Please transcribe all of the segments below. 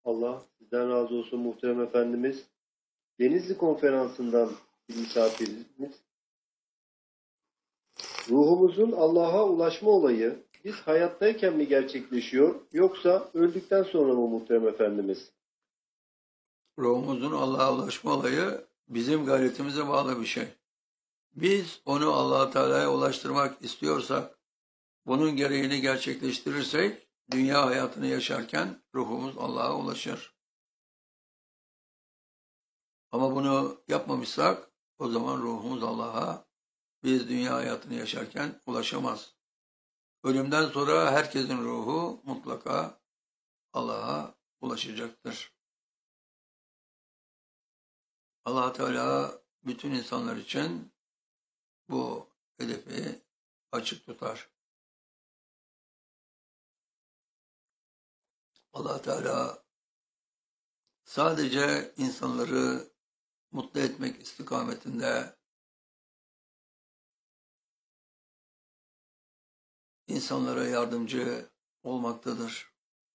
Allah sizden razı olsun muhterem efendimiz. Denizli Konferansı'ndan bir misafirimiz. Ruhumuzun Allah'a ulaşma olayı biz hayattayken mi gerçekleşiyor yoksa öldükten sonra mı muhterem efendimiz? Ruhumuzun Allah'a ulaşma olayı bizim gayretimize bağlı bir şey. Biz onu Allah Teala'ya ulaştırmak istiyorsak, bunun gereğini gerçekleştirirsek, dünya hayatını yaşarken ruhumuz Allah'a ulaşır. Ama bunu yapmamışsak, o zaman ruhumuz Allah'a, biz dünya hayatını yaşarken ulaşamaz. Ölümden sonra herkesin ruhu mutlaka Allah'a ulaşacaktır. Allah Teala bütün insanlar için bu hedefi açık tutar. Allah Teala sadece insanları mutlu etmek istikametinde insanlara yardımcı olmaktadır.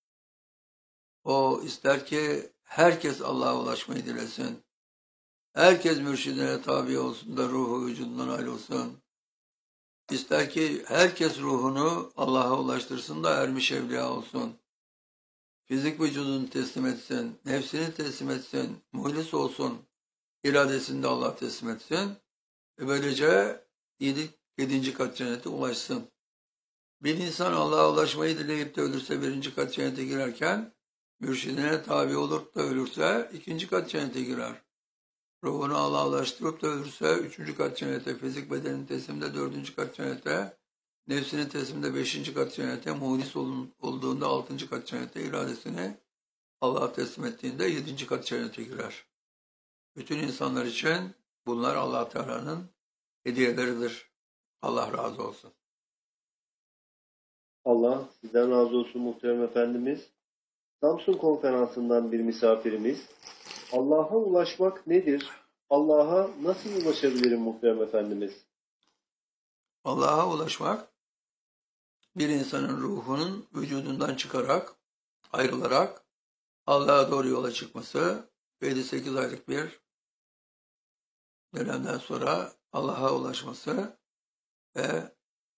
O ister ki herkes Allah'a ulaşmayı dilesin. Herkes mürşidine tabi olsun da ruhu vücudundan ayrılsın. İster ki herkes ruhunu Allah'a ulaştırsın da ermiş evliya olsun. Fizik vücudunu teslim etsin, nefsini teslim etsin, muhlis olsun, iradesini de Allah teslim etsin. Ve böylece 7. kat cennete ulaşsın. Bir insan Allah'a ulaşmayı dileyip de ölürse 1. kat cennete girerken, mürşidine tabi olup da ölürse 2. kat cennete girer. Ruhunu Allah'a ulaştırıp da ölürse 3. kat cennete, fizik bedenin teslimde 4. kat cennete, nefsinin teslimde 5. kat cennete, muhlis olduğunda 6. kat cennete, iradesini Allah'a teslim ettiğinde 7. kat cennete girer. Bütün insanlar için bunlar Allah Teala'nın hediyeleridir. Allah razı olsun. Allah sizden razı olsun muhterem efendimiz. Samsun Konferansı'ndan bir misafirimiz. Allah'a ulaşmak nedir? Allah'a nasıl ulaşabilirim muhterem efendimiz? Allah'a ulaşmak, bir insanın ruhunun vücudundan çıkarak, ayrılarak Allah'a doğru yola çıkması ve 7-8 aylık bir dönemden sonra Allah'a ulaşması ve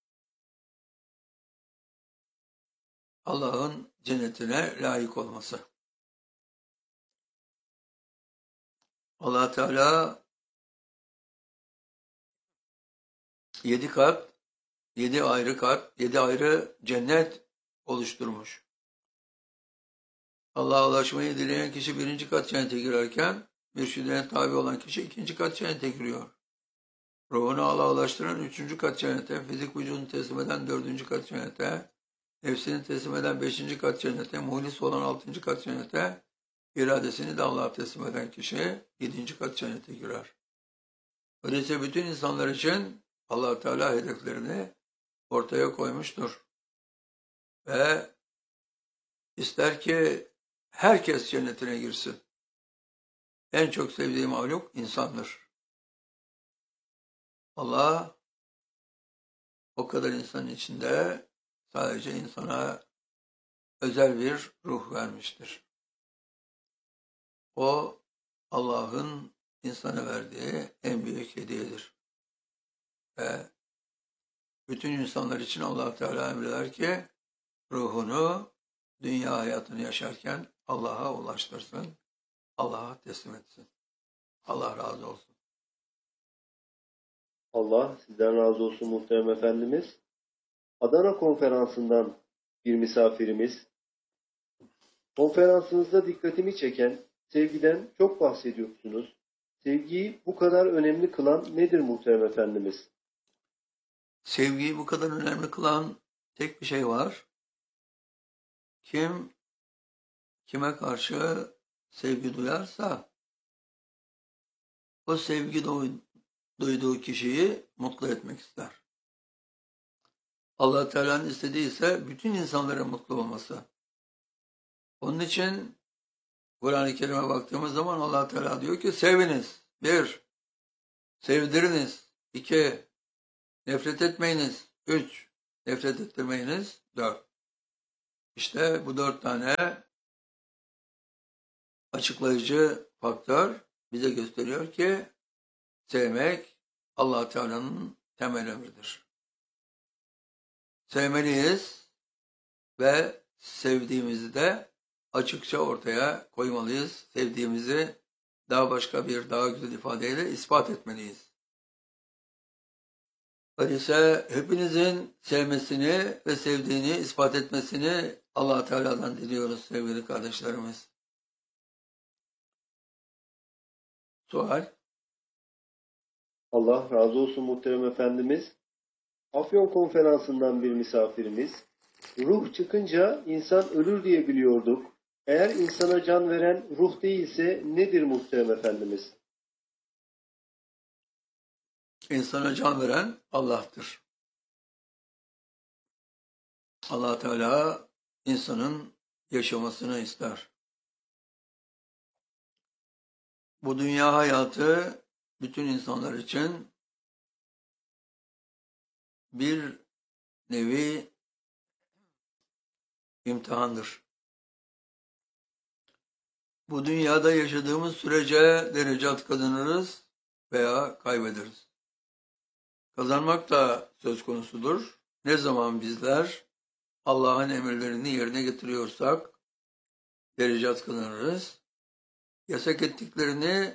Allah'ın cennetine layık olması. Allah Teala 7 kat, 7 ayrı kat, 7 ayrı cennet oluşturmuş. Allah'a ulaşmayı dileyen kişi 1. kat cennete girerken, mürşidine tabi olan kişi 2. kat cennete giriyor. Ruhunu Allah'a ulaştıran 3. kat cennete, fizik vücudunu teslim eden 4. kat cennete, nefsini teslim eden 5. kat cennete, muhlis olan 6. kat cennete, iradesini de Allah'a teslim eden kişi 7. kat cennete girer. Öyleyse bütün insanlar için Allah Teala hedeflerini ortaya koymuştur. Ve ister ki herkes cennetine girsin. En çok sevdiği mahluk insandır. Allah o kadar insanın içinde sadece insana özel bir ruh vermiştir. O Allah'ın insana verdiği en büyük hediyedir. Ve bütün insanlar için Allah Teala emreder ki ruhunu dünya hayatını yaşarken Allah'a ulaştırsın, Allah'a teslim etsin. Allah razı olsun. Allah sizden razı olsun muhterem efendimiz. Adana Konferansı'ndan bir misafirimiz. Konferansınızda dikkatimi çeken sevgiden çok bahsediyorsunuz. Sevgiyi bu kadar önemli kılan nedir muhterem efendimiz? Sevgiyi bu kadar önemli kılan tek bir şey var. Kim kime karşı sevgi duyarsa o sevgi duyduğu kişiyi mutlu etmek ister. Allah Teala'nın istediği ise bütün insanların mutlu olması. Onun için Kur'an-ı Kerim'e baktığımız zaman Allah Teala diyor ki seviniz. 1. Sevdiriniz. 2. Nefret etmeyiniz. 3. Nefret ettirmeyiniz. 4. İşte bu 4 tane açıklayıcı faktör bize gösteriyor ki sevmek Allah Teala'nın temel emridir. Sevmeliyiz ve sevdiğimizi de açıkça ortaya koymalıyız. Sevdiğimizi daha güzel ifadeyle ispat etmeliyiz. Öyleyse hepinizin sevmesini ve sevdiğini ispat etmesini Allah Teala'dan diliyoruz sevgili kardeşlerimiz. Sual. Allah razı olsun muhterem Efendimiz. Afyon konferansından bir misafirimiz, ruh çıkınca insan ölür diye biliyorduk. Eğer insana can veren ruh değilse nedir muhterem Efendimiz? İnsana can veren Allah'tır. Allah Teala insanın yaşamasını ister. Bu dünya hayatı bütün insanlar için bir nevi imtihandır. Bu dünyada yaşadığımız sürece derecat kazanırız veya kaybederiz. Kazanmak da söz konusudur. Ne zaman bizler Allah'ın emirlerini yerine getiriyorsak derecat kazanırız. Yasak ettiklerini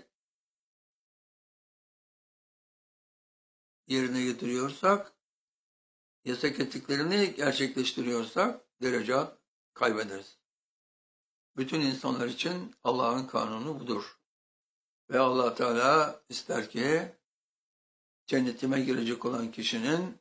yerine getiriyorsak, yasak ettiklerini gerçekleştiriyorsak derecat kaybederiz. Bütün insanlar için Allah'ın kanunu budur. Ve Allah Teala ister ki cennetime girecek olan kişinin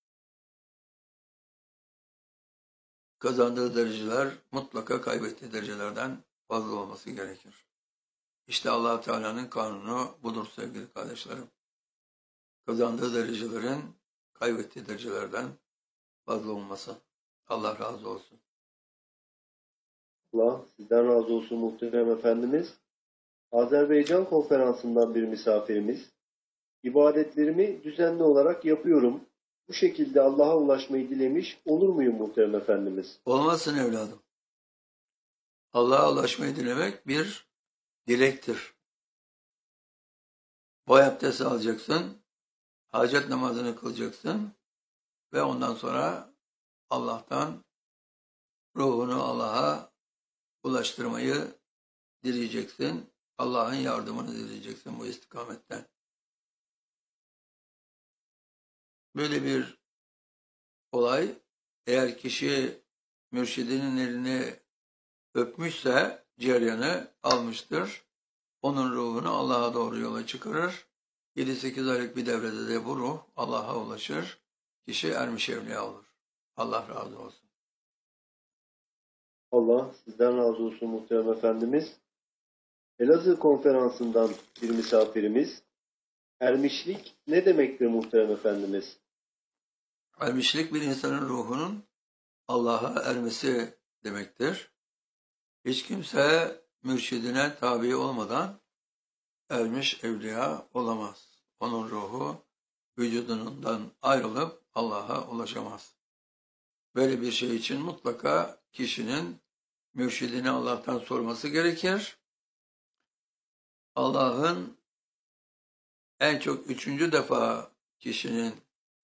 kazandığı dereceler mutlaka kaybettiği derecelerden fazla olması gerekir. İşte Allah Teala'nın kanunu budur sevgili kardeşlerim. Kazandığı derecelerin kaybettiği derecelerden fazla olması. Allah razı olsun. Allah sizden razı olsun muhterem Efendimiz. Azerbaycan konferansından bir misafirimiz, ibadetlerimi düzenli olarak yapıyorum. Bu şekilde Allah'a ulaşmayı dilemiş olur muyum muhterem Efendimiz? Olmazsın evladım. Allah'a ulaşmayı dilemek bir dilektir. Boy abdesti alacaksın, hacet namazını kılacaksın ve ondan sonra Allah'tan ruhunu Allah'a ulaştırmayı dileyeceksin. Allah'ın yardımını dileyeceksin bu istikametten. Böyle bir olay, eğer kişi mürşidinin elini öpmüşse ceryanı almıştır. Onun ruhunu Allah'a doğru yola çıkarır. 7-8 aylık bir devrede de bu ruh Allah'a ulaşır. Kişi ermiş evliya olur. Allah razı olsun. Allah sizden razı olsun muhterem Efendimiz. Elazığ konferansından bir misafirimiz, ermişlik ne demektir muhterem Efendimiz? Ermişlik bir insanın ruhunun Allah'a ermesi demektir. Hiç kimse mürşidine tabi olmadan ermiş evliya olamaz. Onun ruhu vücudundan ayrılıp Allah'a ulaşamaz. Böyle bir şey için mutlaka kişinin mürşidine Allah'tan sorması gerekir. Allah'ın en çok 3. defa kişinin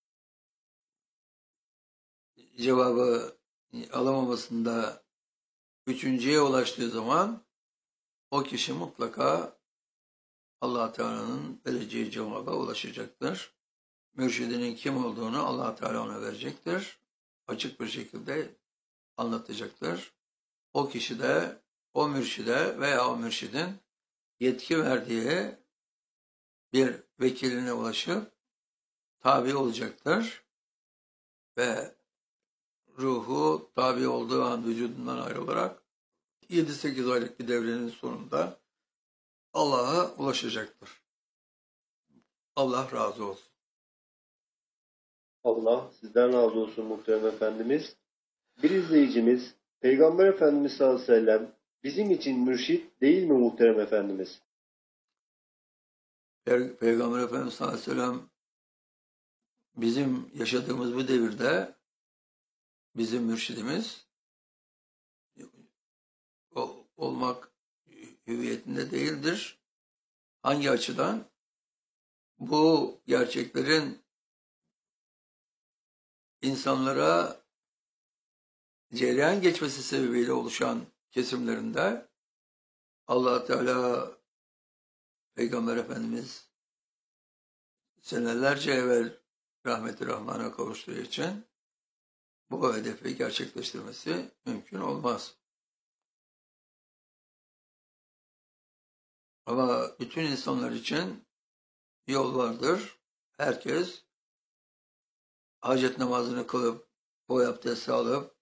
cevabı alamamasında 3.'ye ulaştığı zaman o kişi mutlaka Allah Teala'nın vereceği cevaba ulaşacaktır. Mürşidinin kim olduğunu Allah Teala ona verecektir. Açık bir şekilde anlatacaktır. O kişi de o mürşide veya o mürşidin yetki verdiği bir vekiline ulaşıp tabi olacaktır. Ve ruhu tabi olduğu an vücudundan ayrılarak 7-8 aylık bir devrenin sonunda Allah'a ulaşacaktır. Allah razı olsun. Allah sizden razı olsun muhterem Efendimiz. Bir izleyicimiz, Peygamber Efendimiz sallallahu aleyhi ve sellem bizim için mürşit değil mi muhterem Efendimiz? Peygamber Efendimiz sallallahu aleyhi ve sellem bizim yaşadığımız bu devirde bizim mürşidimiz olmak hüviyetinde değildir. Hangi açıdan? Bu gerçeklerin insanlara cereyan geçmesi sebebiyle oluşan kesimlerinde Allah Teala Peygamber Efendimiz senelerce evvel rahmeti Rahman'a kavuştuğu için bu hedefi gerçekleştirmesi mümkün olmaz. Ama bütün insanlar için yol vardır. Herkes hacet namazını kılıp, boy abdesti alıp,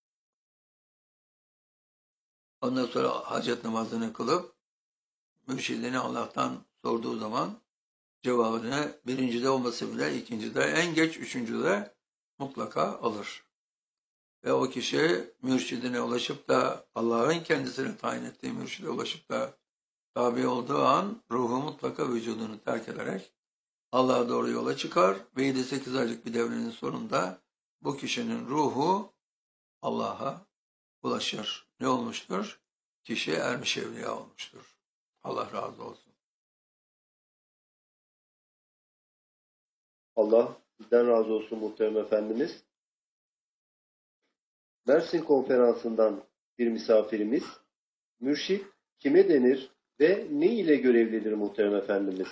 ondan sonra hacet namazını kılıp, mürşidini Allah'tan sorduğu zaman cevabını birincide olması bile ikincide, en geç üçüncüde mutlaka alır. Ve o kişi mürşidine ulaşıp da Allah'ın kendisine tayin ettiği mürşide ulaşıp da tabi olduğu an ruhu mutlaka vücudunu terk ederek Allah'a doğru yola çıkar ve 7-8 aylık bir devrenin sonunda bu kişinin ruhu Allah'a ulaşır. Ne olmuştur? Kişi ermiş evliya olmuştur. Allah razı olsun. Allah sizden razı olsun muhterem Efendimiz. Mersin Konferansı'ndan bir misafirimiz, mürşit kime denir ve ne ile görevlidir muhterem Efendimiz?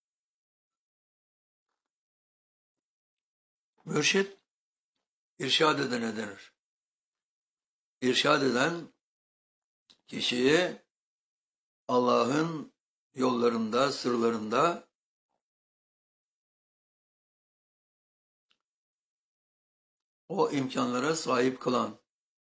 Mürşit, irşad edene denir. İrşad eden kişiyi Allah'ın yollarında, sırlarında o imkanlara sahip kılan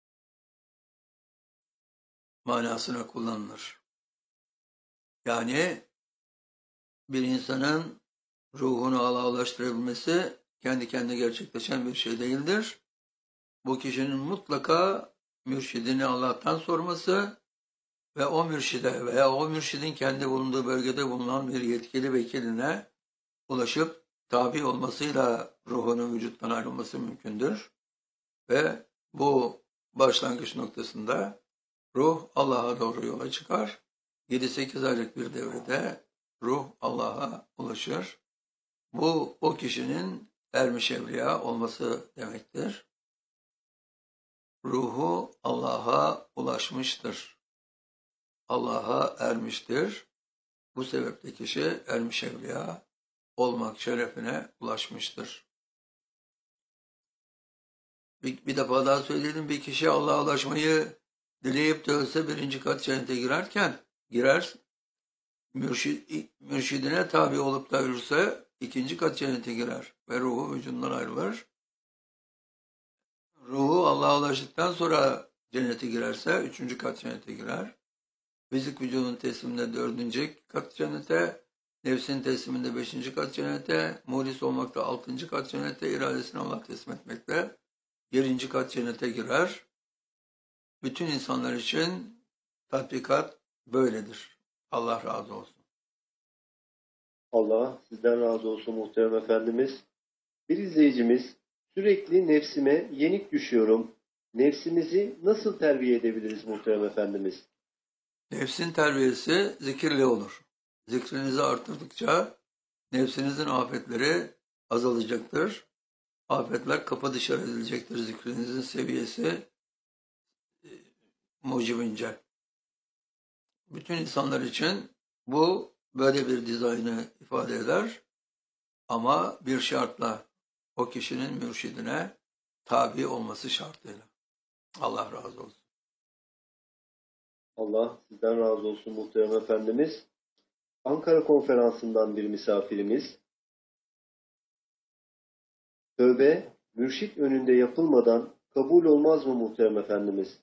manasına kullanılır. Yani bir insanın ruhunu Allah'a ulaştırabilmesi kendi kendine gerçekleşen bir şey değildir. Bu kişinin mutlaka mürşidini Allah'tan sorması ve o mürşide veya o mürşidin kendi bulunduğu bölgede bulunan bir yetkili vekiline ulaşıp tabi olmasıyla ruhunun vücuttan ayrılması mümkündür. Ve bu başlangıç noktasında ruh Allah'a doğru yola çıkar. 7-8 aylık bir devrede ruh Allah'a ulaşır. Bu o kişinin ermiş evliya olması demektir. Ruhu Allah'a ulaşmıştır. Allah'a ermiştir. Bu sebeple kişi ermiş evliya olmak şerefine ulaşmıştır. Bir defa daha söyledim, bir kişi Allah'a ulaşmayı dileyip de ölse 1. kat cennete girer, mürşidine tabi olup da ölürse 2. kat cennete girer ve ruhu vücudundan ayrılır. Ruhu Allah'a ulaştıktan sonra cennete girerse 3. kat cennete girer. Fizik vücudun tesliminde 4. kat cennete, nefsin tesliminde 5. kat cennete, muhlis olmakta 6. kat cennete, iradesini Allah teslim etmekte 7. kat cennete girer. Bütün insanlar için tatbikat böyledir. Allah razı olsun. Allah sizden razı olsun muhterem Efendimiz. Bir izleyicimiz, sürekli nefsime yenik düşüyorum. Nefsimizi nasıl terbiye edebiliriz muhterem Efendimiz? Nefsin terbiyesi zikirle olur. Zikrinizi artırdıkça nefsinizin afetleri azalacaktır. Afetler kapı dışarı edilecektir. Zikrinizin seviyesi mucibince. Bütün insanlar için bu böyle bir dizaynı ifade eder. Ama bir şartla, o kişinin mürşidine tabi olması şartıyla. Allah razı olsun. Allah sizden razı olsun muhterem Efendimiz. Ankara Konferansı'ndan bir misafirimiz, tövbe mürşit önünde yapılmadan kabul olmaz mı muhterem Efendimiz?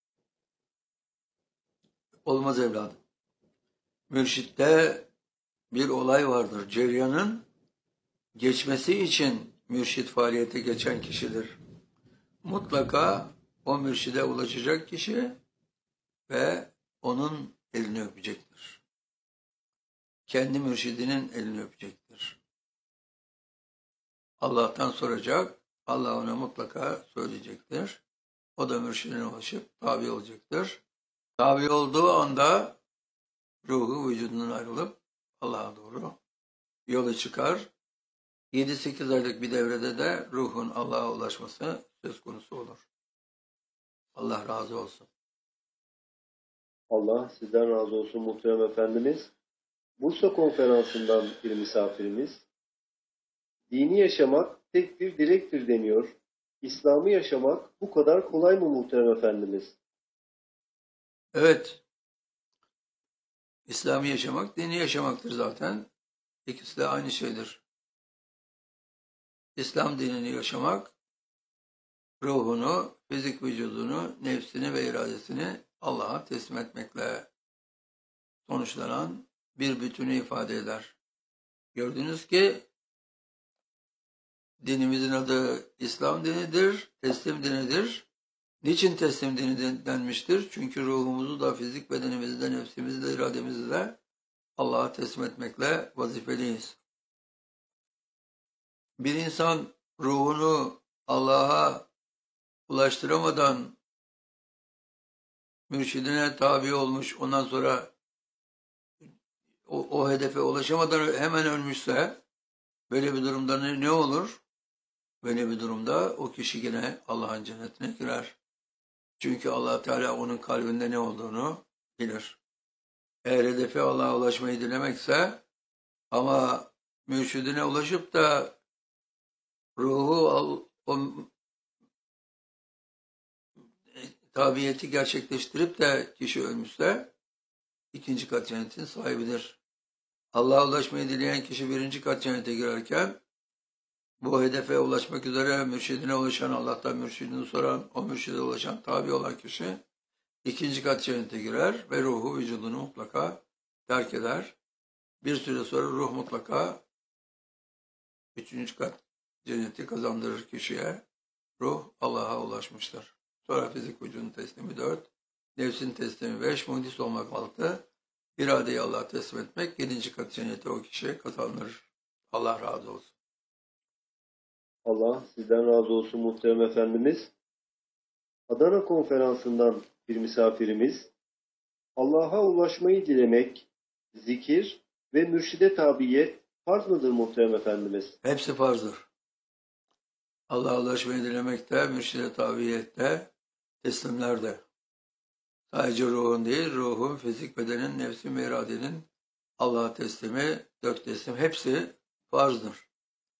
Olmaz evladım. Mürşitte bir olay vardır. Ceryanın geçmesi için mürşit faaliyete geçen kişidir. Mutlaka o mürşide ulaşacak kişi ve onun elini öpecektir. Kendi mürşidinin elini öpecektir. Allah'tan soracak, Allah ona mutlaka söyleyecektir. O da mürşidine ulaşıp tabi olacaktır. Tabi olduğu anda ruhu vücudundan ayrılıp Allah'a doğru yola çıkar. 7-8 aylık bir devrede de ruhun Allah'a ulaşması söz konusu olur. Allah razı olsun. Allah sizden razı olsun muhterem efendimiz. Bursa konferansından bir misafirimiz. Dini yaşamak tek bir dilektir deniyor. İslam'ı yaşamak bu kadar kolay mı muhterem efendimiz? Evet, İslam'ı yaşamak, dini yaşamaktır zaten. İkisi de aynı şeydir. İslam dinini yaşamak, ruhunu, fizik vücudunu, nefsini ve iradesini Allah'a teslim etmekle sonuçlanan bir bütünü ifade eder. Gördünüz ki dinimizin adı İslam dinidir, teslim dinidir. Niçin teslim dini denmiştir? Çünkü ruhumuzu da, fizik bedenimizi de, nefsimizi de, irademizi de Allah'a teslim etmekle vazifeliyiz. Bir insan ruhunu Allah'a ulaştıramadan mürşidine tabi olmuş, ondan sonra o hedefe ulaşamadan hemen ölmüşse, böyle bir durumda ne olur? Böyle bir durumda o kişi yine Allah'ın cennetine girer. Çünkü Allah Teala onun kalbinde ne olduğunu bilir. Eğer hedefe Allah'a ulaşmayı dilemekse ama mürşidine ulaşıp da ruhu o tabiyeti gerçekleştirip de kişi ölmüşse ikinci kat cennetin sahibidir. Allah'a ulaşmayı dileyen kişi birinci kat cennete girerken bu hedefe ulaşmak üzere mürşidine ulaşan, Allah'tan mürşidini soran, o mürşide ulaşan, tabi olan kişi ikinci kat cennete girer ve ruhu vücudunu mutlaka terk eder. Bir süre sonra ruh mutlaka üçüncü kat cenneti kazandırır kişiye. Ruh Allah'a ulaşmıştır. Sonra fizik vücudun teslimi 4, nefsin teslimi 5, muhdis olmak 6, iradeyi Allah'a teslim etmek 7. kat cenneti o kişiye kazandırır. Allah razı olsun. Allah sizden razı olsun muhterem efendimiz. Adana konferansından bir misafirimiz. Allah'a ulaşmayı dilemek, zikir ve mürşide tabiyet farz mıdır muhterem efendimiz? Hepsi farzdır. Allah'a ulaşmayı dilemekte, mürşide tabiyette, teslimlerde. Sadece ruhun değil, ruhun, fizik bedenin, nefsin ve iradenin Allah'a teslimi, 4 teslim hepsi farzdır.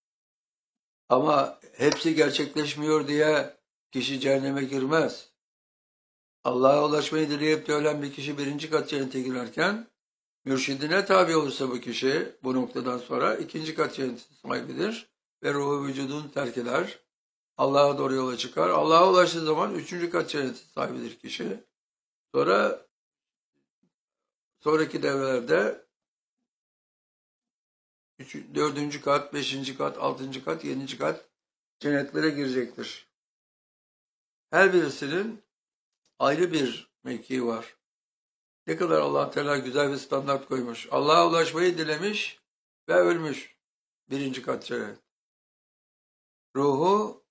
Ama hepsi gerçekleşmiyor diye kişi cehenneme girmez. Allah'a ulaşmayı dileyip de ölen bir kişi 1. kat cennete girerken mürşidine tabi olursa bu kişi bu noktadan sonra 2. kat cennetin sahibidir ve ruhu vücudunu terk eder. Allah'a doğru yola çıkar. Allah'a ulaştığı zaman 3. kat cennetin sahibidir kişi. Sonra sonraki devrelerde 4. kat, 5. kat, 6. kat, 7. kat cennetlere girecektir. Her birisinin ayrı bir mevkii var. Ne kadar Allah Teala güzel bir standart koymuş. Allah'a ulaşmayı dilemiş ve ölmüş. 1. kat cennet. Ruhu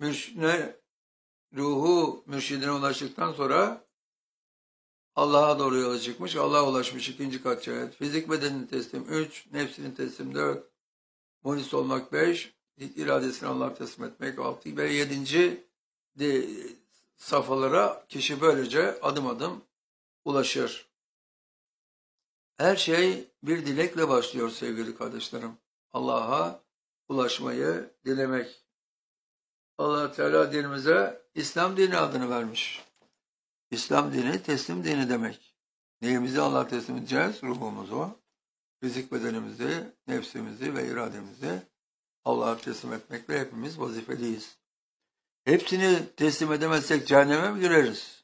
mürşidine ulaştıktan sonra Allah'a doğru yola çıkmış. Allah'a ulaşmış 2. kat cennet. Fizik bedenin teslim 3, nefsinin teslim 4, munis olmak 5, iradesini Allah'a teslim etmek 6 ve 7. safhalara kişi böylece adım adım ulaşır. Her şey bir dilekle başlıyor sevgili kardeşlerim. Allah'a ulaşmayı dilemek. Allah Teala dinimize İslam dini adını vermiş. İslam dini teslim dini demek. Neyimizi Allah'a teslim edeceğiz? Ruhumuzu, fizik bedenimizi, nefsimizi ve irademizi Allah'a teslim etmekle hepimiz vazifeliyiz. Hepsini teslim edemezsek cehenneme mi gireriz?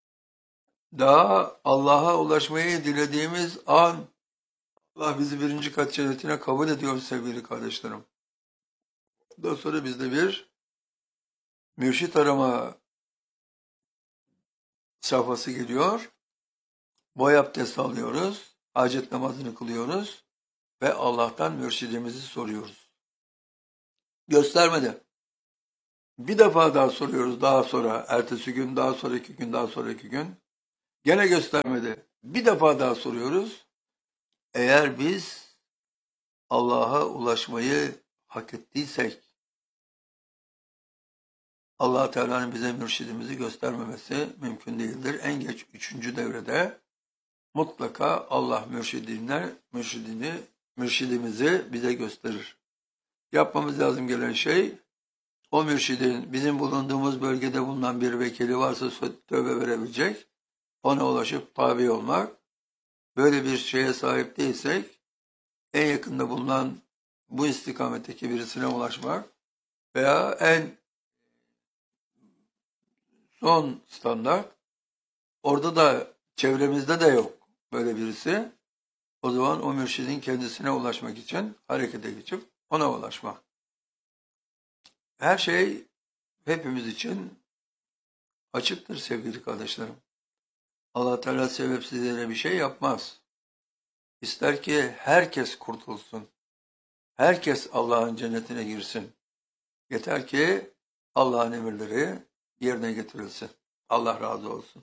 Daha Allah'a ulaşmayı dilediğimiz an Allah bizi 1. kat cennetine kabul ediyor sevgili kardeşlerim. Daha sonra bizde bir mürşit arama safhası geliyor. Boy abdest alıyoruz. Hacet namazını kılıyoruz. Ve Allah'tan mürşidimizi soruyoruz. Göstermedi. Bir defa daha soruyoruz, daha sonra, ertesi gün, daha sonraki gün, daha sonraki gün. Gene göstermedi. Bir defa daha soruyoruz. eğer biz Allah'a ulaşmayı hak ettiysek, Allah Teala'nın bize mürşidimizi göstermemesi mümkün değildir. En geç 3. devrede mutlaka Allah mürşidimizi bize gösterir. Yapmamız lazım gelen şey, o mürşidin bizim bulunduğumuz bölgede bulunan bir vekili varsa tövbe verebilecek, ona ulaşıp tabi olmak. Böyle bir şeye sahip değilsek, en yakında bulunan bu istikametteki birisine ulaşmak veya en son standart, orada da çevremizde de yok böyle birisi. O zaman o mürşidin kendisine ulaşmak için harekete geçip ona ulaşmak. Her şey hepimiz için açıktır sevgili kardeşlerim. Allah Teala sebepsiz yere bir şey yapmaz. İster ki herkes kurtulsun. Herkes Allah'ın cennetine girsin. Yeter ki Allah'ın emirleri yerine getirilsin. Allah razı olsun.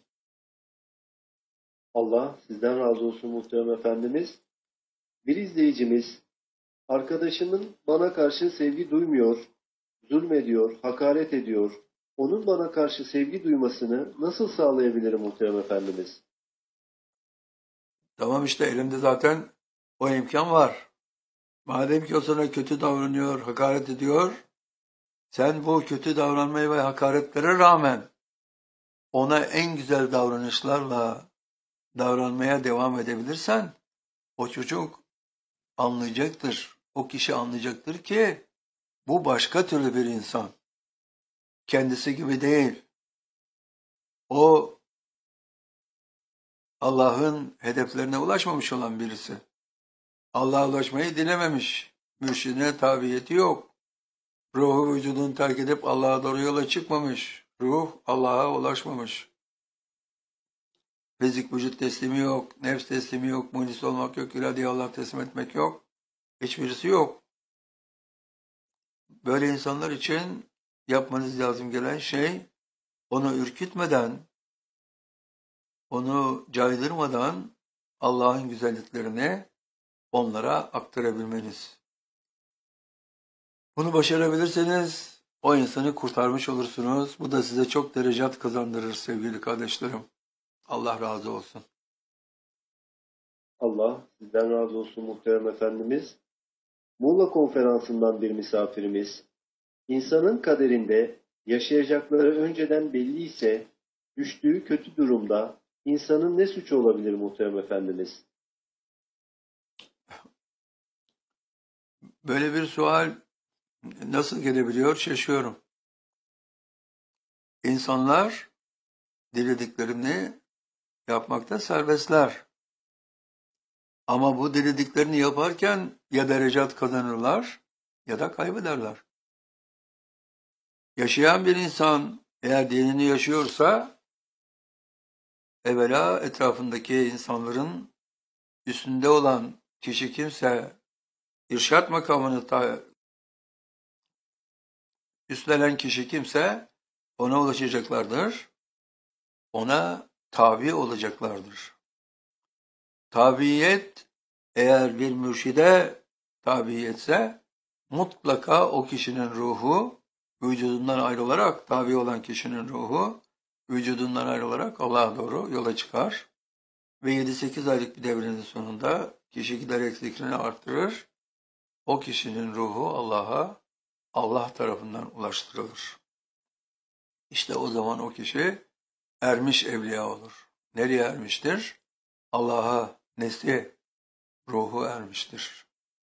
Allah sizden razı olsun muhterem efendimiz. Bir izleyicimiz, arkadaşımın bana karşı sevgi duymuyor, zulmediyor, hakaret ediyor. Onun bana karşı sevgi duymasını nasıl sağlayabilirim muhterem efendimiz? Tamam, işte elimde zaten o imkan var. Madem ki o sana kötü davranıyor, hakaret ediyor, sen bu kötü davranmaya ve hakaretlere rağmen ona en güzel davranışlarla davranmaya devam edebilirsen, o çocuk anlayacaktır. O kişi anlayacaktır ki bu başka türlü bir insan. Kendisi gibi değil. O Allah'ın hedeflerine ulaşmamış olan birisi. Allah'a ulaşmayı dilememiş. Mürşidine tabiyeti yok. Ruhu vücudunu terk edip Allah'a doğru yola çıkmamış. Ruh Allah'a ulaşmamış. Fizik vücut teslimi yok, nefs teslimi yok, munis olmak yok, iradeyi Allah'a teslim etmek yok. Hiçbirisi yok. Böyle insanlar için yapmanız lazım gelen şey, onu ürkütmeden, onu caydırmadan Allah'ın güzelliklerini onlara aktarabilmeniz. Bunu başarabilirseniz o insanı kurtarmış olursunuz. Bu da size çok derecat kazandırır sevgili kardeşlerim. Allah razı olsun. Allah sizden razı olsun muhterem efendimiz. Muğla konferansından bir misafirimiz, insanın kaderinde yaşayacakları önceden belli ise düştüğü kötü durumda insanın ne suçu olabilir muhterem efendimiz? Böyle bir sual nasıl gelebiliyor şaşıyorum. İnsanlar dilediklerini yapmakta serbestler. Ama bu dilediklerini yaparken ya derecat kazanırlar ya da kaybederler. Yaşayan bir insan eğer dinini yaşıyorsa, evvela etrafındaki insanların üstünde olan kişi kimse, irşat makamını üstlenen kişi kimse ona ulaşacaklardır, ona tabi olacaklardır. Tabiyet, eğer bir mürşide tabiyetse, mutlaka o kişinin ruhu, vücudundan ayrılarak, tabi olan kişinin ruhu, vücudundan ayrılarak Allah'a doğru yola çıkar. Ve 7-8 aylık bir devrenin sonunda kişi giderek zikrini arttırır. O kişinin ruhu Allah tarafından ulaştırılır. İşte o zaman o kişi ermiş evliya olur. Nereye ermiştir? Allah'a nesli, ruhu ermiştir.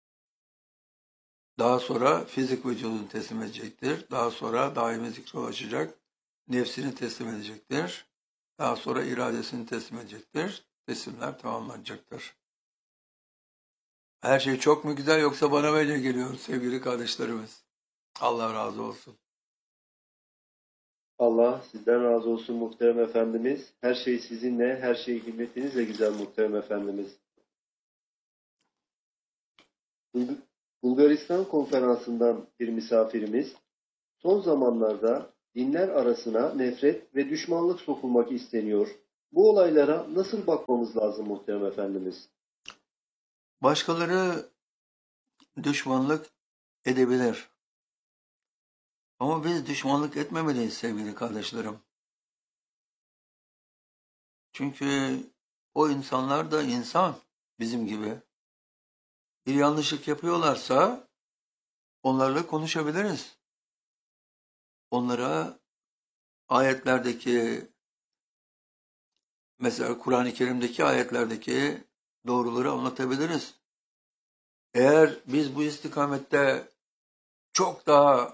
Daha sonra fizik vücudunu teslim edecektir. Daha sonra daimi zikre ulaşacak. Nefsini teslim edecektir. Daha sonra iradesini teslim edecektir. Teslimler tamamlanacaktır. Her şey çok mu güzel yoksa bana böyle geliyor sevgili kardeşlerimiz? Allah razı olsun. Allah sizden razı olsun muhterem efendimiz. Her şey sizinle, her şey himmetinizle güzel muhterem efendimiz. Bulgaristan konferansından bir misafirimiz, son zamanlarda dinler arasına nefret ve düşmanlık sokulmak isteniyor. Bu olaylara nasıl bakmamız lazım muhterem efendimiz? Başkaları düşmanlık edebilir. Ama biz düşmanlık etmemeliyiz sevgili kardeşlerim. Çünkü o insanlar da insan bizim gibi. Bir yanlışlık yapıyorlarsa onlarla konuşabiliriz. Onlara ayetlerdeki, mesela Kur'an-ı Kerim'deki ayetlerdeki doğruları anlatabiliriz. Eğer biz bu istikamette çok daha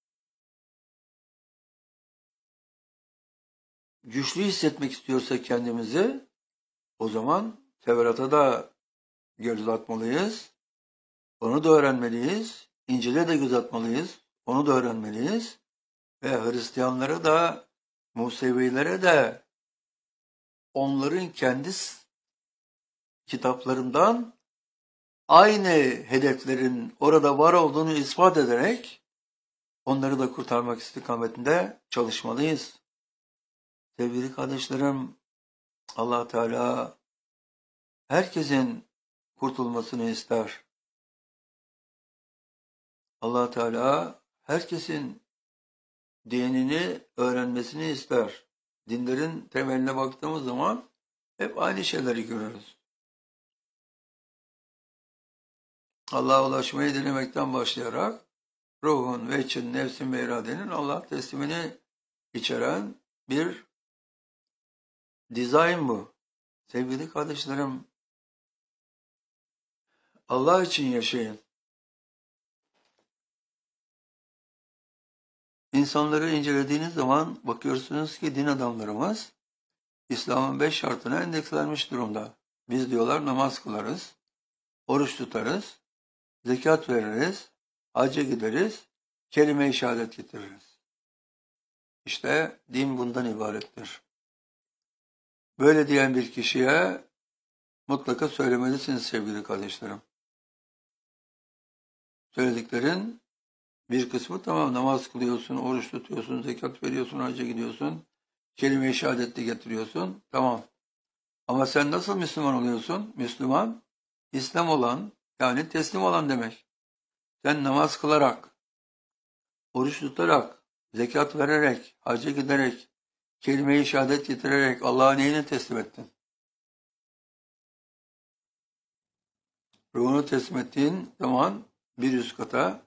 güçlü hissetmek istiyorsak kendimizi, o zaman Tevrat'a da göz atmalıyız. Onu da öğrenmeliyiz. İncil'e de göz atmalıyız. Onu da öğrenmeliyiz. Ve Hristiyanlara da, Musevilere de onların kendi kitaplarından aynı hedeflerin orada var olduğunu ispat ederek onları da kurtarmak istikametinde çalışmalıyız. Sevgili kardeşlerim, Allah Teala herkesin kurtulmasını ister. Allah Teala herkesin dinini öğrenmesini ister. Dinlerin temeline baktığımız zaman hep aynı şeyleri görürüz. Allah'a ulaşmayı dilemekten başlayarak ruhun, veçin, nefsin ve iradenin Allah teslimini içeren bir dizayn bu. Sevgili kardeşlerim, Allah için yaşayın. İnsanları incelediğiniz zaman bakıyorsunuz ki din adamlarımız İslam'ın 5 şartına endekslenmiş durumda. Biz diyorlar namaz kılarız, oruç tutarız, zekat veririz, hacca gideriz, kelime-i şehadet getiririz. İşte din bundan ibarettir. Böyle diyen bir kişiye mutlaka söylemelisiniz sevgili kardeşlerim. Söylediklerin bir kısmı tamam, namaz kılıyorsun, oruç tutuyorsun, zekat veriyorsun, hacca gidiyorsun, kelime-i şehadetli getiriyorsun, tamam. Ama sen nasıl Müslüman oluyorsun? Müslüman, İslam olan, yani teslim olan demek. Sen namaz kılarak, oruç tutarak, zekat vererek, hacca giderek, kelime-i şehadet getirerek Allah'a neyini teslim ettin? Ruhunu teslim ettiğin zaman bir üst kata,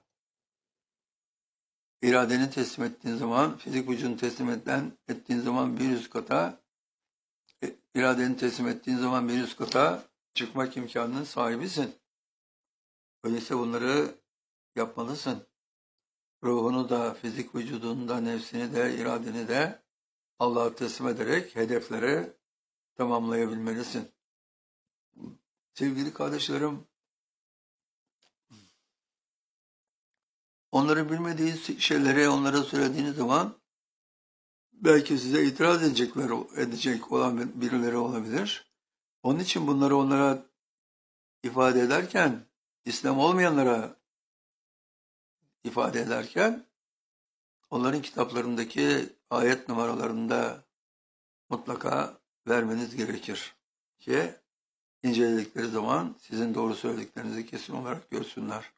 iradeni teslim ettiğin zaman, fizik vücudunu teslim ettiğin zaman bir üst kata, iradeni teslim ettiğin zaman bir üst kata çıkmak imkanının sahibisin. Öyleyse bunları yapmalısın. Ruhunu da, fizik vücudunu da, nefsini de, iradeni de Allah'a teslim ederek hedefleri tamamlayabilmelisin. Sevgili kardeşlerim, onların bilmediği şeyleri onlara söylediğiniz zaman belki size itiraz edecek olan birileri olabilir. Onun için bunları onlara ifade ederken, İslam olmayanlara ifade ederken, onların kitaplarındaki ayet numaralarında mutlaka vermeniz gerekir ki inceledikleri zaman sizin doğru söylediklerinizi kesin olarak görsünler.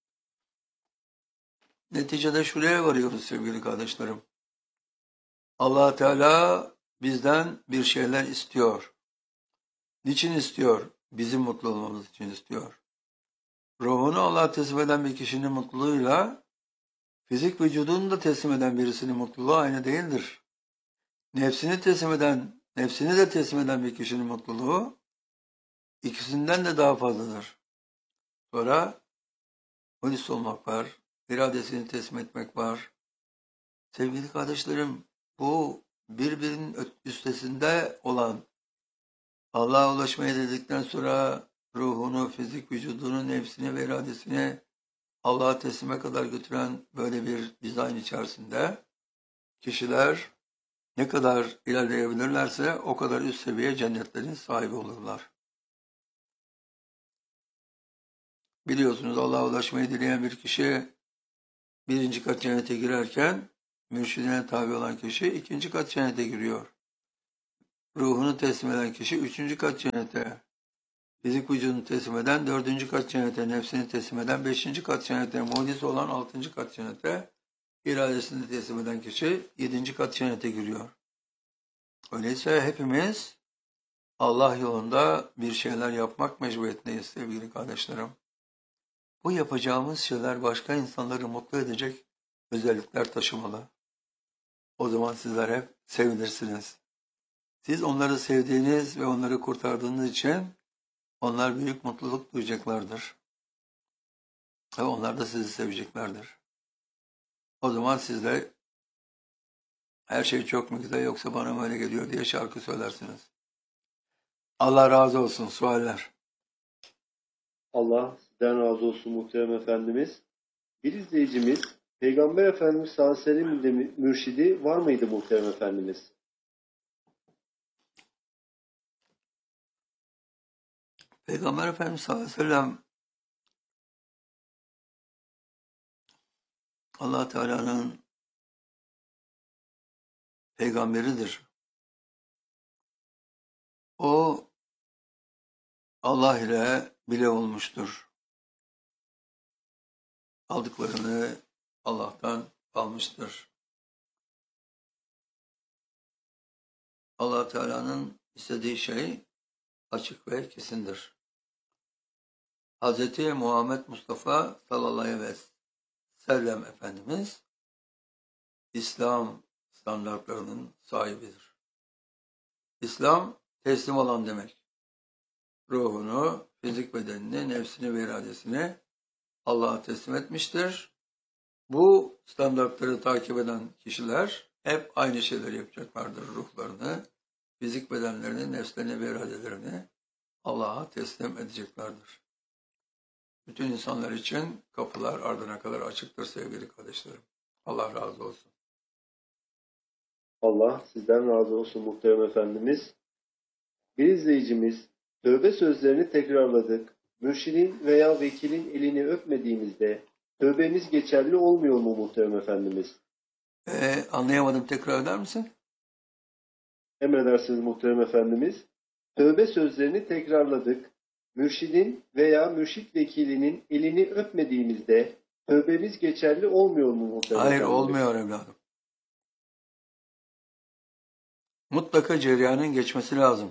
Neticede şuraya varıyoruz sevgili kardeşlerim. Allah Teala bizden bir şeyler istiyor. Niçin istiyor? Bizim mutlu olmamız için istiyor. Ruhunu Allah'a teslim eden bir kişinin mutluluğuyla fizik vücudunu da teslim eden birisinin mutluluğu aynı değildir. Nefsini de teslim eden bir kişinin mutluluğu ikisinden de daha fazladır. Sonra polis olmak var, iradesini teslim etmek var. Sevgili kardeşlerim, bu birbirinin üstesinde olan, Allah'a ulaşmaya dedikten sonra ruhunu, fizik vücudunu, nefsini ve iradesini Allah'a teslime kadar götüren böyle bir dizayn içerisinde kişiler ne kadar ilerleyebilirlerse o kadar üst seviye cennetlerin sahibi olurlar. Biliyorsunuz Allah'a ulaşmayı dileyen bir kişi birinci kat cennete girerken mürşidine tabi olan kişi ikinci kat cennete giriyor. Ruhunu teslim eden kişi üçüncü kat cennete, fizik vücudunu teslim eden 4. kat cennete, nefsini teslim eden 5. kat cennete, mucize olan 6. kat cennete, iradesini teslim eden kişi 7. kat cennete giriyor. Öyleyse hepimiz Allah yolunda bir şeyler yapmak mecburiyetindeyiz sevgili kardeşlerim. Bu yapacağımız şeyler başka insanları mutlu edecek özellikler taşımalı. O zaman sizler hep sevinirsiniz. Siz onları sevdiğiniz ve onları kurtardığınız için onlar büyük mutluluk duyacaklardır. Ve onlar da sizi seveceklerdir. O zaman siz de her şey çok mu güzel yoksa bana mı öyle geliyor diye şarkı söylersiniz. Allah razı olsun. Sualler. Allah sizden razı olsun muhterem Efendimiz. Bir izleyicimiz, Peygamber Efendimiz sallallahu aleyhi ve sellem'in mürşidi var mıydı muhterem Efendimiz? Peygamber Efendimiz sallallahu aleyhi ve sellem Allah Teala'nın peygamberidir. O Allah ile bile olmuştur. Aldıklarını Allah'tan almıştır. Allah Teala'nın istediği şey açık ve kesindir. Hz. Muhammed Mustafa sallallahu aleyhi ve sellem Efendimiz İslam standartlarının sahibidir. İslam teslim olan demek. Ruhunu, fizik bedenini, nefsini ve iradesini Allah'a teslim etmiştir. Bu standartları takip eden kişiler hep aynı şeyleri yapacaklardır. Ruhlarını, fizik bedenlerini, nefslerini ve iradelerini Allah'a teslim edeceklerdir. Bütün insanlar için kapılar ardına kadar açıktır sevgili kardeşlerim. Allah razı olsun. Allah sizden razı olsun muhterem Efendimiz. Bir izleyicimiz, tövbe sözlerini tekrarladık. Mürşidin veya vekilin elini öpmediğimizde tövbemiz geçerli olmuyor mu muhterem Efendimiz? Anlayamadım, tekrar eder misin? Emredersiniz muhterem Efendimiz. Tövbe sözlerini tekrarladık. Mürşidin veya mürşit vekilinin elini öpmediğimizde tövbemiz geçerli olmuyor mu muhterem Hayır, Efendimiz? olmuyor evladım. Mutlaka cereyanın geçmesi lazım.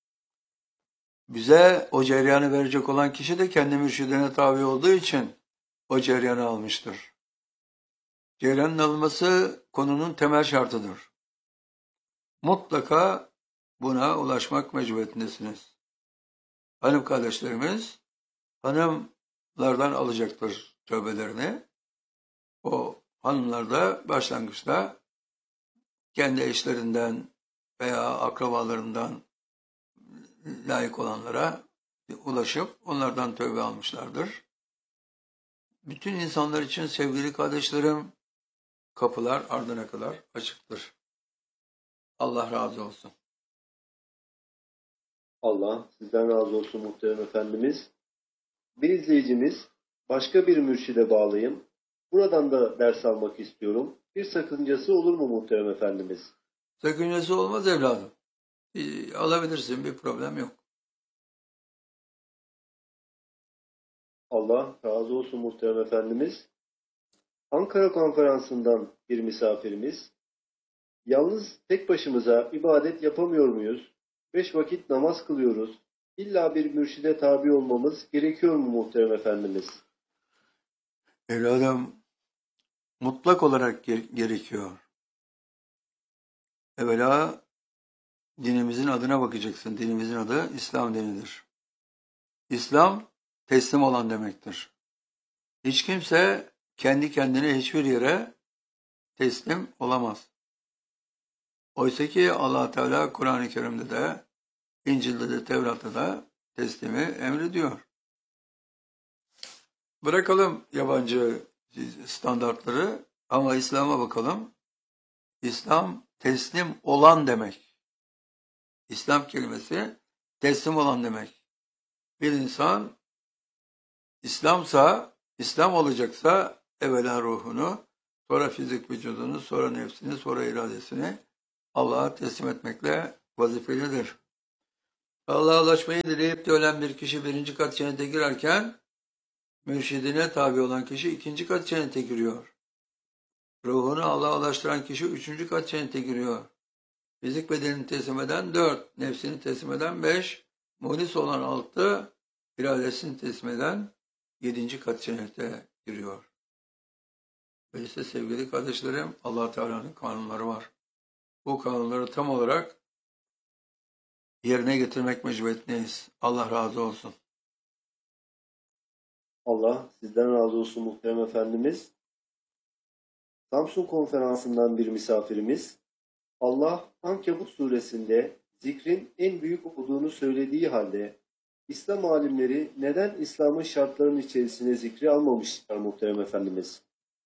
Bize o cereyanı verecek olan kişi de kendi mürşidine tabi olduğu için o cereyanı almıştır. Cereyanın alınması konunun temel şartıdır. Mutlaka buna ulaşmak mecburiyetindesiniz. Hanım kardeşlerimiz hanımlardan alacaktır tövbelerini. O hanımlar da başlangıçta kendi eşlerinden veya akrabalarından layık olanlara ulaşıp onlardan tövbe almışlardır. Bütün insanlar için sevgili kardeşlerim, kapılar ardına kadar açıktır. Allah razı olsun. Allah sizden razı olsun muhterem Efendimiz. Bir izleyicimiz, başka bir mürşide bağlıyım. Buradan da ders almak istiyorum. Bir sakıncası olur mu muhterem Efendimiz? Sakıncası olmaz evladım. Alabilirsin, bir problem yok. Allah razı olsun muhterem Efendimiz. Ankara konferansından bir misafirimiz, yalnız tek başımıza ibadet yapamıyor muyuz? 5 vakit namaz kılıyoruz. İlla bir mürşide tabi olmamız gerekiyor mu muhterem Efendimiz? Evladım, mutlak olarak gerekiyor. Evvela dinimizin adına bakacaksın. Dinimizin adı İslam dinidir. İslam teslim olan demektir. Hiç kimse kendi kendine hiçbir yere teslim olamaz. Oysa ki Allah Teala Kur'an-ı Kerim'de de, İncil'de de, Tevrat'ta da teslimi emrediyor. Bırakalım yabancı standartları ama İslam'a bakalım. İslam teslim olan demek. İslam kelimesi teslim olan demek. Bir insan İslam olacaksa evvela ruhunu, sonra fizik vücudunu, sonra nefsini, sonra iradesini Allah'a teslim etmekle vazifelidir. Allah'a ulaşmayı dileyip de ölen bir kişi birinci kat cennete girerken, mürşidine tabi olan kişi ikinci kat cennete giriyor. Ruhunu Allah'a ulaştıran kişi üçüncü kat cennete giriyor. Fizik bedenini teslim eden 4, nefsini teslim eden 5, muhlis olan 6, iradesini teslim eden 7. kat cennete giriyor. Ve işte sevgili kardeşlerim, Allah Teala'nın kanunları var. Bu kanunları tam olarak yerine getirmek mecburiyetindeyiz. Allah razı olsun. Allah sizden razı olsun muhterem efendimiz. Samsun konferansından bir misafirimiz, Allah Ankebut suresinde zikrin en büyük olduğunu söylediği halde İslam alimleri neden İslam'ın şartlarının içerisine zikri almamışlar muhterem efendimiz?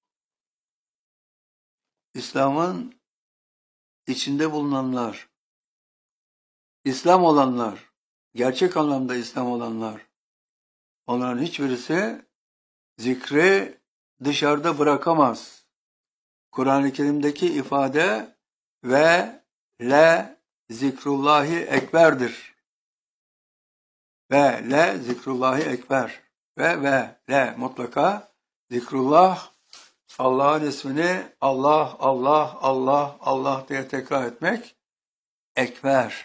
İslam'ın içinde bulunanlar, İslam olanlar, gerçek anlamda İslam olanlar, onların hiçbirisi zikri dışarıda bırakamaz. Kur'an-ı Kerim'deki ifade ve le zikrullahi ekberdir. Ve le zikrullahi ekber. Ve le mutlaka zikrullah, Allah'ın ismini Allah, Allah, Allah, Allah diye tekrar etmek ekber.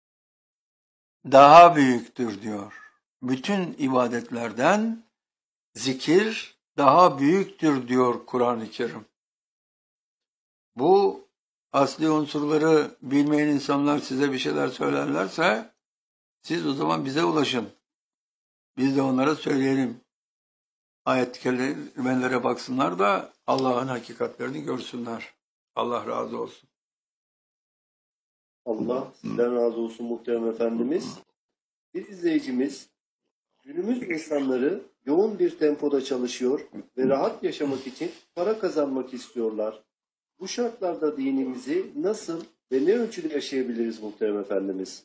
Daha büyüktür diyor. Bütün ibadetlerden zikir daha büyüktür diyor Kur'an-ı Kerim. Bu asli unsurları bilmeyen insanlar size bir şeyler söylerlerse siz o zaman bize ulaşın. Biz de onlara söyleyelim. Ayet-i kerimelere baksınlar da Allah'ın hakikatlerini görsünler. Allah razı olsun. Allah sizden razı olsun muhterem efendimiz. Bir izleyicimiz, günümüz insanları yoğun bir tempoda çalışıyor ve rahat yaşamak için para kazanmak istiyorlar. Bu şartlarda dinimizi nasıl ve ne ölçüde yaşayabiliriz muhterem efendimiz?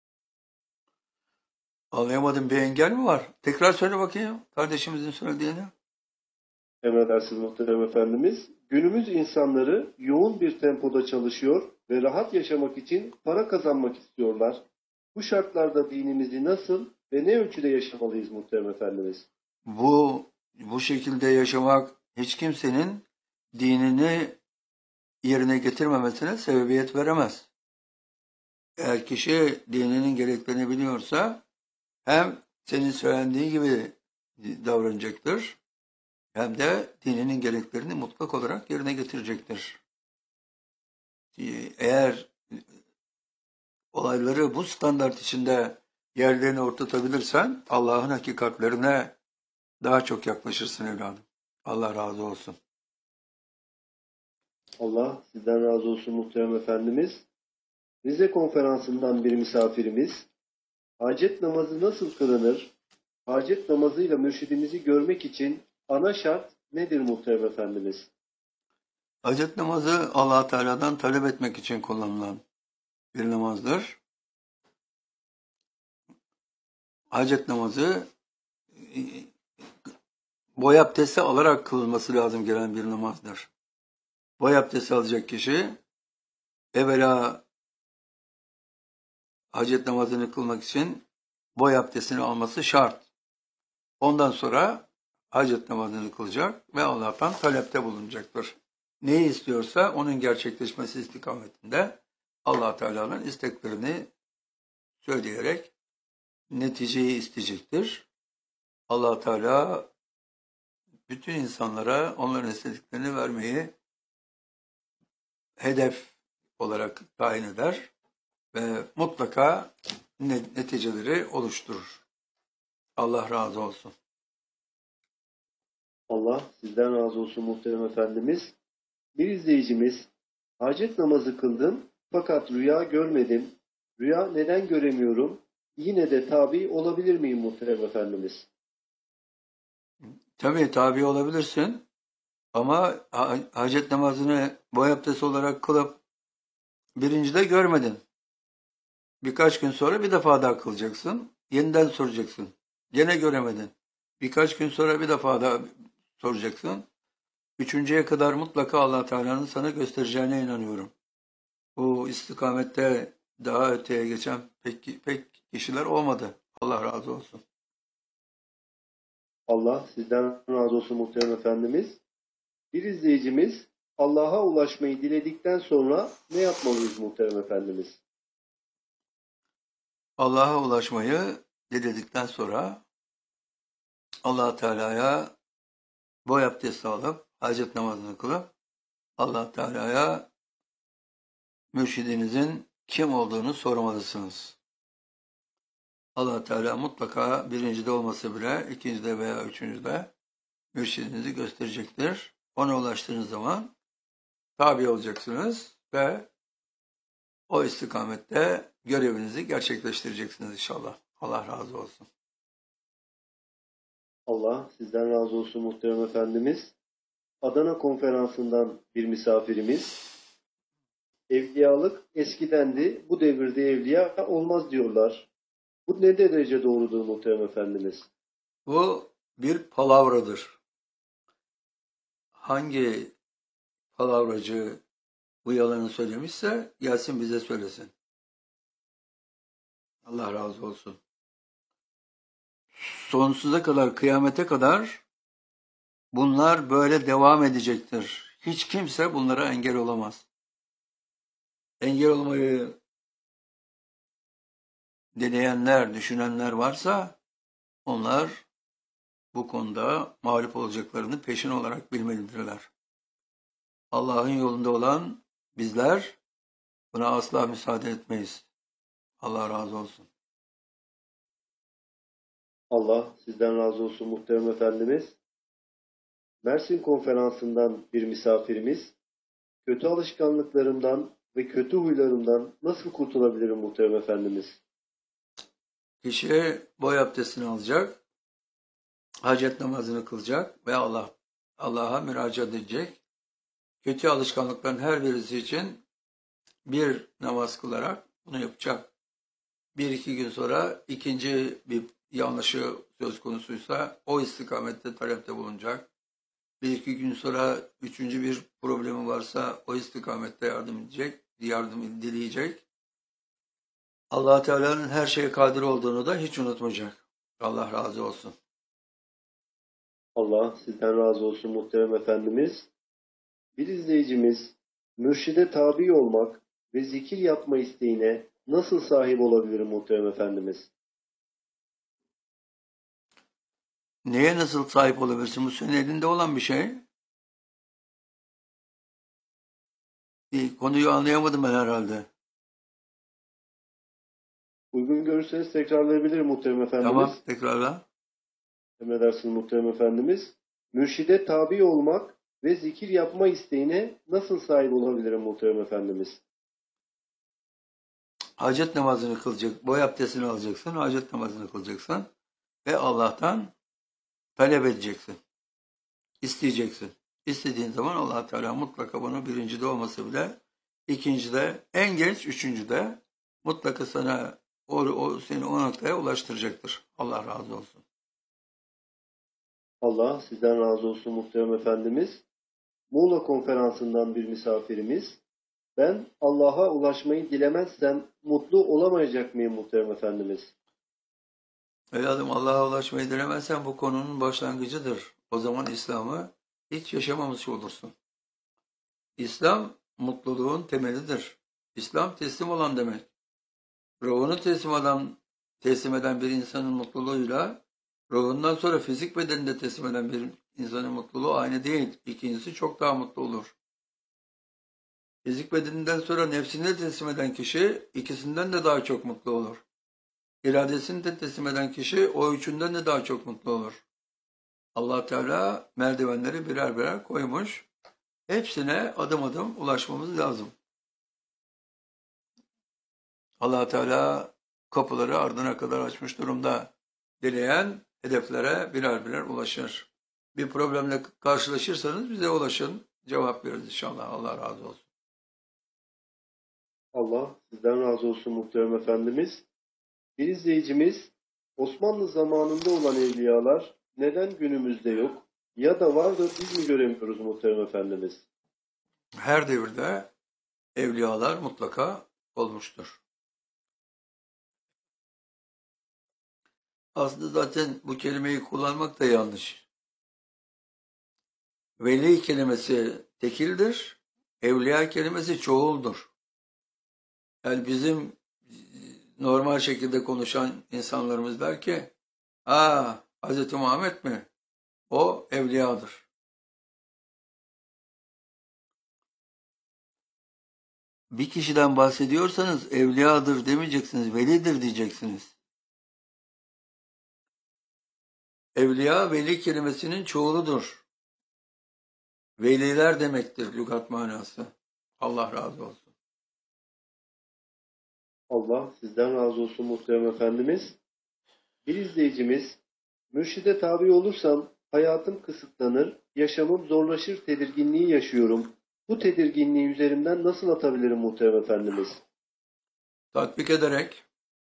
Anlayamadım, bir engel mi var? Tekrar söyle bakayım kardeşimizin söylediğini. Emredersiniz muhterem efendimiz. Günümüz insanları yoğun bir tempoda çalışıyor ve rahat yaşamak için para kazanmak istiyorlar. Bu şartlarda dinimizi nasıl ve ne ölçüde yaşamalıyız muhterem efendimiz? Bu şekilde yaşamak hiç kimsenin dinini yerine getirmemesine sebebiyet veremez. Eğer kişi dininin gereklerini biliyorsa hem senin söylendiği gibi davranacaktır hem de dininin gereklerini mutlak olarak yerine getirecektir. Eğer olayları bu standart içinde yerlerini oturtabilirsen Allah'ın hakikatlerine daha çok yaklaşırsın evladım. Allah razı olsun. Allah sizden razı olsun muhterem efendimiz. Rize konferansından bir misafirimiz, hacet namazı nasıl kılınır? Hacet namazıyla mürşidimizi görmek için ana şart nedir muhterem efendimiz? Hacet namazı Allah Teala'dan talep etmek için kullanılan bir namazdır. Hacet namazı boy abdesti alarak kılınması lazım gelen bir namazdır. Boy abdesti alacak kişi evvela hacet namazını kılmak için boy abdestini alması şart. Ondan sonra hacet namazını kılacak ve Allah'tan talepte bulunacaktır. Neyi istiyorsa onun gerçekleşmesi istikametinde Allah Teala'nın isteklerini söyleyerek neticeyi isteyecektir. Allah Teala bütün insanlara onların istediklerini vermeyi hedef olarak tayin eder ve mutlaka neticeleri oluşturur. Allah razı olsun. Allah sizden razı olsun muhterem efendimiz. Bir izleyicimiz, hacet namazı kıldım fakat rüya görmedim. Rüya neden göremiyorum? Yine de tabi olabilir miyim muhterem efendimiz? Tabii tabi olabilirsin ama hacet namazını boy abdesti olarak kılıp birincide görmedin. Birkaç gün sonra bir defa daha kılacaksın. Yeniden soracaksın. Gene göremedin. Birkaç gün sonra bir defa daha soracaksın. Üçüncüye kadar mutlaka Allah Teala'nın sana göstereceğine inanıyorum. Bu istikamette daha öteye geçen pek kişiler olmadı. Allah razı olsun. Allah sizden razı olsun muhterem efendimiz. Bir izleyicimiz Allah'a ulaşmayı diledikten sonra ne yapmalıyız muhterem efendimiz? Allah'a ulaşmayı diledikten sonra Allah Teala'ya boy abdesti alıp hacet namazını kılıp Allah Teala'ya mürşidinizin kim olduğunu sormalısınız. Allah Teala mutlaka birincide olmasa bile ikincide veya üçüncüde mürşidinizi gösterecektir. Ona ulaştığınız zaman tabi olacaksınız ve o istikamette görevinizi gerçekleştireceksiniz inşallah. Allah razı olsun. Allah sizden razı olsun muhterem efendimiz. Adana konferansından bir misafirimiz. Evliyalık eskidendi, bu devirde evliya olmaz diyorlar. Bu ne derece doğrudur muhterem efendimiz? Bu bir palavradır. Hangi palavracı bu yalanı söylemişse gelsin bize söylesin. Allah razı olsun. Sonsuza kadar, kıyamete kadar bunlar böyle devam edecektir. Hiç kimse bunlara engel olamaz. Engel olmayı dileyenler, düşünenler varsa onlar bu konuda mağlup olacaklarını peşin olarak bilmelidirler. Allah'ın yolunda olan bizler buna asla müsaade etmeyiz. Allah razı olsun. Allah sizden razı olsun muhterem efendimiz. Mersin konferansından bir misafirimiz. Kötü alışkanlıklarımdan ve kötü huylarımdan nasıl kurtulabilirim muhterem efendimiz? Kişi boy abdestini alacak, hacet namazını kılacak ve Allah'a müracaat edecek. Kötü alışkanlıkların her birisi için bir namaz kılarak bunu yapacak. Bir iki gün sonra ikinci bir yanlışı söz konusuysa o istikamette talepte bulunacak. Bir iki gün sonra üçüncü bir problemi varsa o istikamette yardım dileyecek. Allah Teala'nın her şeye kadir olduğunu da hiç unutmayacak. Allah razı olsun. Allah sizden razı olsun muhterem efendimiz. Bir izleyicimiz mürşide tabi olmak ve zikir yapma isteğine nasıl sahip olabilirim muhterem efendimiz? Neye nasıl sahip olabilirsin? Bu senin elinde olan bir şey. Konuyu anlayamadım ben herhalde. Uygun görürseniz tekrarlayabilirim muhterem efendimiz. Tamam, tekrarla. Emredersiniz muhterem efendimiz. Mürşide tabi olmak ve zikir yapma isteğine nasıl sahip olabilirim muhterem efendimiz? Hacet namazını kılacak, boy abdestini alacaksın, hacet namazını kılacaksın ve Allah'tan talep edeceksin, isteyeceksin. İstediğin zaman Allah Teala mutlaka bunu birincide olmasa bile ikincide, en geç üçüncüde mutlaka sana seni o noktaya ulaştıracaktır. Allah razı olsun. Allah sizden razı olsun muhterem efendimiz. Muğla konferansından bir misafirimiz. Ben Allah'a ulaşmayı dilemezsem mutlu olamayacak mıyım muhterem efendimiz? Evladım Allah'a ulaşmayı dilemezsen bu konunun başlangıcıdır. O zaman İslam'ı hiç yaşamamış olursun. İslam mutluluğun temelidir. İslam teslim olan demek. Ruhunu teslim eden bir insanın mutluluğuyla ruhundan sonra fizik bedenini de teslim eden bir insanın mutluluğu aynı değil. İkincisi çok daha mutlu olur. Fizik bedeninden sonra nefsini de teslim eden kişi ikisinden de daha çok mutlu olur. İradesini de teslim eden kişi o üçünden de daha çok mutlu olur. Allah Teala merdivenleri birer birer koymuş. Hepsine adım adım ulaşmamız lazım. Allah Teala kapıları ardına kadar açmış durumda. Dileyen hedeflere birer birer ulaşır. Bir problemle karşılaşırsanız bize ulaşın. Cevap veririz inşallah. Allah razı olsun. Allah sizden razı olsun muhterem efendimiz. Bir izleyicimiz Osmanlı zamanında olan evliyalar neden günümüzde yok? Ya da var da biz mi göremiyoruz muhterem efendimiz? Her devirde evliyalar mutlaka olmuştur. Aslında zaten bu kelimeyi kullanmak da yanlış. Veli kelimesi tekildir, evliya kelimesi çoğuldur. Yani bizim normal şekilde konuşan insanlarımız der ki, Hz. Muhammed mi? O evliyadır. Bir kişiden bahsediyorsanız evliyadır demeyeceksiniz, velidir diyeceksiniz. Evliya, veli kelimesinin çoğuludur. Veliler demektir lügat manası. Allah razı olsun. Allah sizden razı olsun muhterem efendimiz. Bir izleyicimiz, mürşide tabi olursam hayatım kısıtlanır, yaşamım zorlaşır tedirginliği yaşıyorum. Bu tedirginliği üzerimden nasıl atabilirim muhterem efendimiz? Tatbik ederek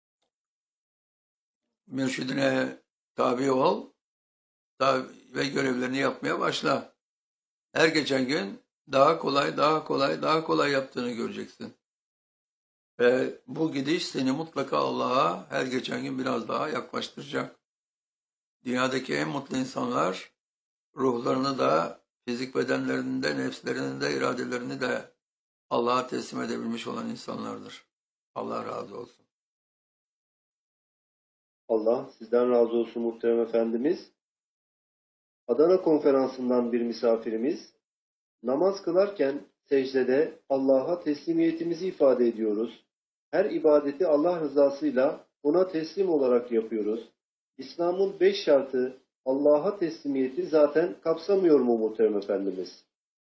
mürşidine tabi ol ve görevlerini yapmaya başla. Her geçen gün daha kolay yaptığını göreceksin. Ve bu gidiş seni mutlaka Allah'a her geçen gün biraz daha yaklaştıracak. Dünyadaki en mutlu insanlar ruhlarını da, fizik bedenlerini de, nefslerini de, iradelerini de Allah'a teslim edebilmiş olan insanlardır. Allah razı olsun. Allah sizden razı olsun muhterem efendimiz. Adana konferansından bir misafirimiz, namaz kılarken secdede Allah'a teslimiyetimizi ifade ediyoruz. Her ibadeti Allah rızasıyla ona teslim olarak yapıyoruz. İslam'ın 5 şartı Allah'a teslimiyeti zaten kapsamıyor mu muhterem efendimiz?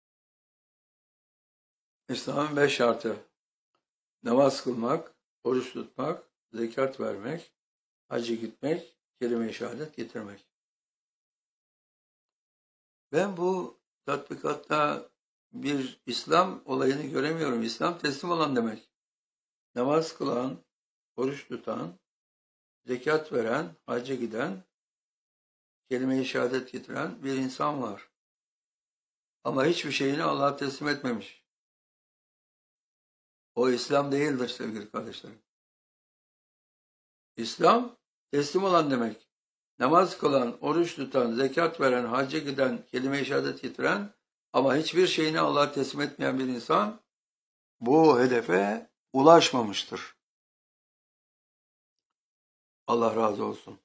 İslam'ın 5 şartı: namaz kılmak, oruç tutmak, zekat vermek, hacca gitmek, kelime-i şehadet getirmek. Ben bu tatbikatta bir İslam olayını göremiyorum. İslam teslim olan demek. Namaz kılan, oruç tutan, zekat veren, hacca giden, kelime-i şehadet getiren bir insan var. Ama hiçbir şeyini Allah'a teslim etmemiş. O İslam değildir sevgili kardeşlerim. İslam teslim olan demek. Namaz kılan, oruç tutan, zekat veren, hacca giden, kelime-i şehadet getiren ama hiçbir şeyini Allah'a teslim etmeyen bir insan bu hedefe ulaşmamıştır. Allah razı olsun.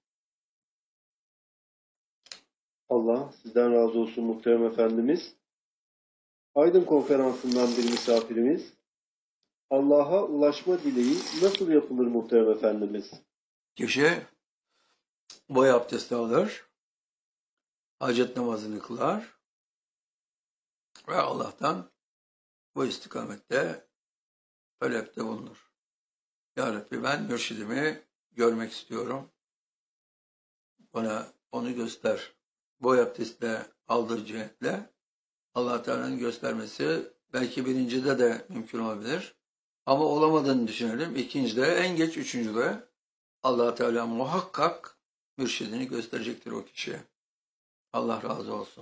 Allah sizden razı olsun muhterem efendimiz. Aydın konferansından bir misafirimiz, Allah'a ulaşma dileği nasıl yapılır muhterem efendimiz? Kişi boy abdesti alır, hacet namazını kılar ve Allah'tan bu istikamette talepte bulunur. Ya Rabbi, ben mürşidimi görmek istiyorum. Bana onu göster. Boy abdestle aldığı cihetle Allah Teala'nın göstermesi belki birincide de mümkün olabilir. Ama olamadığını düşünelim. İkincide, en geç üçüncüde Allah Teala muhakkak mürşidini gösterecektir o kişiye. Allah razı olsun.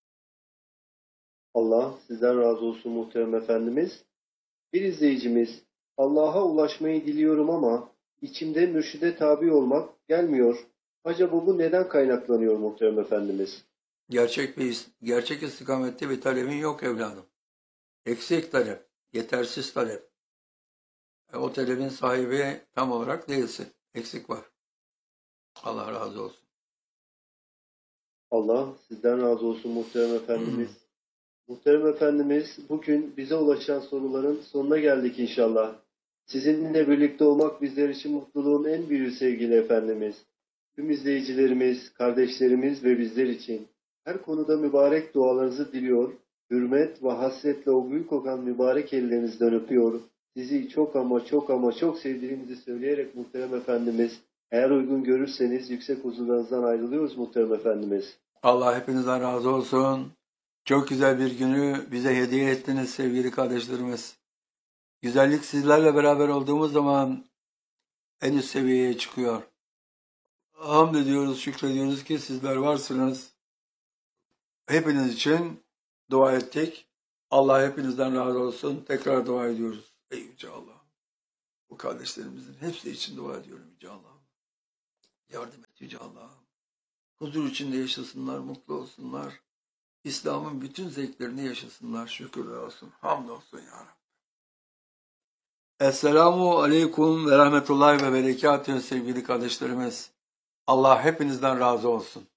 Allah sizden razı olsun muhterem efendimiz. Bir izleyicimiz, Allah'a ulaşmayı diliyorum ama içimde mürşide tabi olmak gelmiyor. Acaba bu neden kaynaklanıyor muhterem efendimiz? Gerçek istikamette bir talebin yok evladım. Eksik talep, yetersiz talep. O talebin sahibi tam olarak değilsin. Eksik var. Allah razı olsun. Allah sizden razı olsun muhterem efendimiz. Muhterem efendimiz, bugün bize ulaşan soruların sonuna geldik inşallah. Sizinle birlikte olmak bizler için mutluluğun en büyüğü sevgili efendimiz. Tüm izleyicilerimiz, kardeşlerimiz ve bizler için her konuda mübarek dualarınızı diliyor, hürmet ve hasretle o büyük kokan mübarek ellerinizden öpüyor. Sizi çok ama çok sevdiğimizi söyleyerek muhterem efendimiz, eğer uygun görürseniz yüksek huzurlarınızdan ayrılıyoruz muhterem efendimiz. Allah hepinizden razı olsun. Çok güzel bir günü bize hediye ettiniz sevgili kardeşlerimiz. Güzellik sizlerle beraber olduğumuz zaman en üst seviyeye çıkıyor. Hamd ediyoruz, şükrediyoruz ki sizler varsınız. Hepiniz için dua ettik. Allah hepinizden razı olsun. Tekrar dua ediyoruz. Ey Yüce Allah. Bu kardeşlerimizin hepsi için dua ediyorum Yüce Allah. Yardım et Yüce Allah'ım. Huzur içinde yaşasınlar, mutlu olsunlar. İslam'ın bütün zevklerini yaşasınlar. Şükürler olsun. Hamdolsun ya Rabbi. Esselamu aleyküm ve rahmetullahi ve berekatühü sevgili kardeşlerimiz. Allah hepinizden razı olsun.